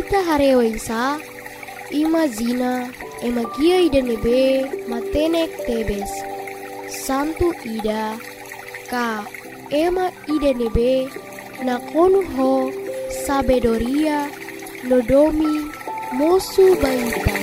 ita harewaisa, ima zina, ema gia ida nebe, matenek tebes. Santu ida, ka ema ida nebe, nakonu ho, sabedoria, nodomi, mosu baita.